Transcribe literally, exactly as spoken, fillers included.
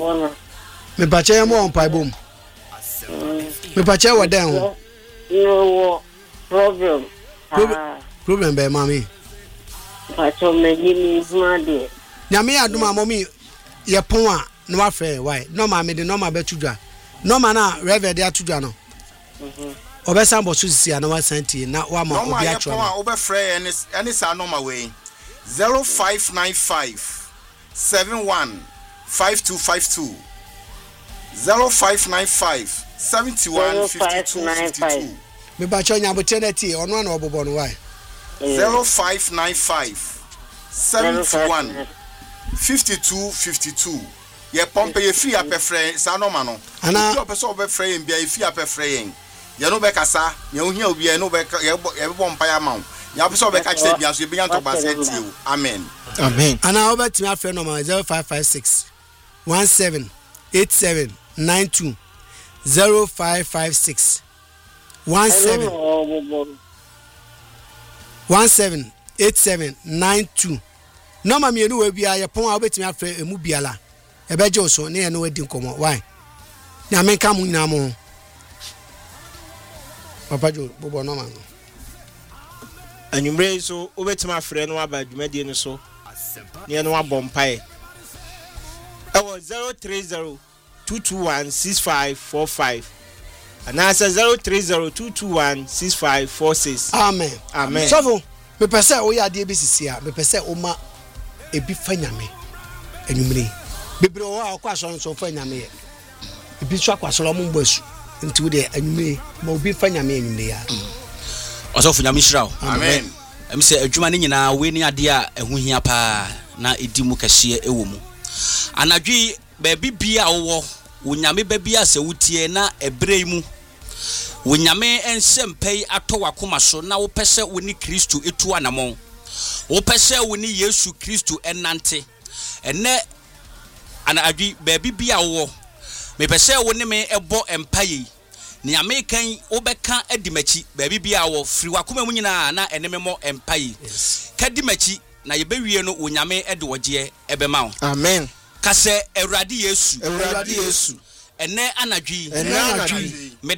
Me pache ya mo on pai bom. Me pache wa den ho. No problem. Problem be mami. Pacho me ni made. Nyame aduma momi ye pon a no afa why. No ma me de no ma betudwa. No ma na reverend atudwa no. Mhm. Obesa mbo so sisi na wa santi na wa ma obi atwa. No ma obe frɛ any any sa no ma way. zero five nine five seven one five two five two zero five nine five seven one five two five two. Me ba cho nya boteneti ono na obobo no why. zero five nine five seven one five two five two. Ye pompe ye free apefre sa no ma no. Ana o person obefre yen bia ye free apefre yen. Ye no be kasa, ye ohia obi ye no be ye bo mpa ya ma. Ya person be ka kire bia so ye bia to ba se tie o. Amen. Amen. Ana obetimi afre no ma zero five five six one seven eight seven nine two zero five five six one seven one seven eight seven nine two. No ma mienu we bia ye pon a obetimi afre emu biala. Ebeje so na ye no wadi nkomo. Why? Na men ka mu nyina mo. Papa Jo bobo no ma no. Anwumre so obetimi afre no aba dwumadi no so. Ne no abompae. Ewo zero three zero two two one six five four five. And answer zero three zero two two one six five four six. Amen. Amen. So me pese o ya de bisisi a me pese o ma ebi fa nyame anwumre. Bebre o a kwa so so fa nyame ye. Ebi so akwa so lo mo mbasu. Nti wo de anwumre ma obi fa nyame anwumre ya. Osofu nyame shirawo. Amen. Em se adwuma ne nyina we ni ade a ehu hia pa na edi mu kase ewo mu. Anadwi ba bibia wo wonyame ba bia se wutie na ebrei mu. Wonyame ensempei ato wakoma so na wo pese woni Kristo etu anamon. Wo pese woni Yesu Kristo enante. Ene anadwi ba bibia wo me pese woni me ebo empaye. Ni American obeka edimachi ba bibia wo firi wakoma mu nyina na eneme mo empaye. Kadimachi na yebewie no wonyame ede woje ebema wo. Amen. Kase Ewradi Yesu Ewradi Yesu ene anadwi ene anadwi